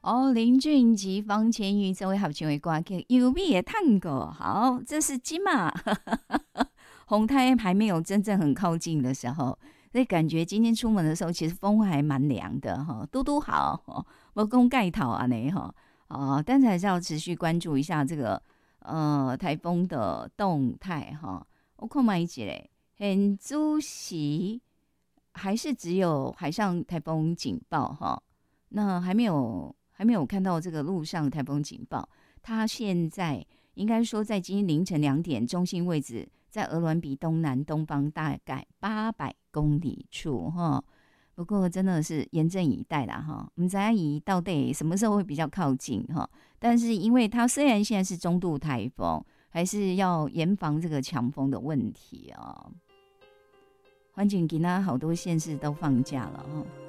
哦，林俊杰、方千玉这位合唱的歌曲有米也探过，好，这是金马红太还没有真正很靠近的时候，所以感觉今天出门的时候，其实风还蛮凉的哈。嘟嘟好，没讲盖头啊呢哈，但是还是要持续关注一下这个台风的动态哈。我看嘛一节嘞，很主席还是只有海上台风警报哈，那还没有看到这个陆上台风警报。它现在应该说在今天凌晨2点，中心位置在鹅銮鼻东南东方大概800公里处哈。不过真的是严阵以待啦哈，我们知道到底什么时候会比较靠近哈？但是因为它虽然现在是中度台风，还是要严防这个强风的问题啊。环境今天好多县市都放假了哈。